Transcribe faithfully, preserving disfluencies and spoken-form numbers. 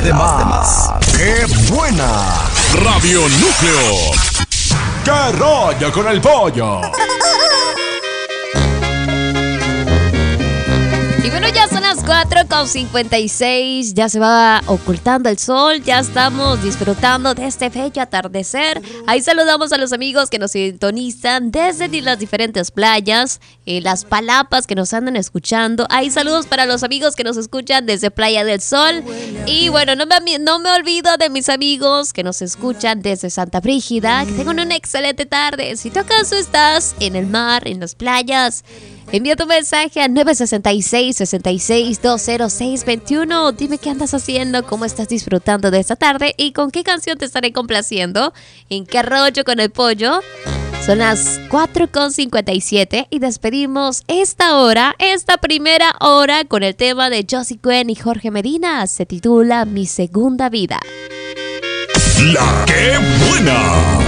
demás. demás. ¡Qué buena! Radio Núcleo. ¡Qué rollo con el pollo! Y bueno, ya son las cuatro con cincuenta y seis, ya se va ocultando el sol, ya estamos disfrutando de este bello atardecer. Ahí saludamos a los amigos que nos sintonizan desde las diferentes playas, eh, las palapas que nos andan escuchando. Ahí saludos para los amigos que nos escuchan desde Playa del Sol. Y bueno, no me, no me olvido de mis amigos que nos escuchan desde Santa Brígida. Que tengan una excelente tarde. Si tú acaso estás en el mar, en las playas, envía tu mensaje a nueve seis seis, seis seis, dos cero seis dos uno. Dime qué andas haciendo, cómo estás disfrutando de esta tarde y con qué canción te estaré complaciendo. ¿En qué rollo con el pollo? Son las cuatro con cincuenta y siete y despedimos esta hora, esta primera hora con el tema de Josie Gwen y Jorge Medina. Se titula Mi Segunda Vida. La que buena.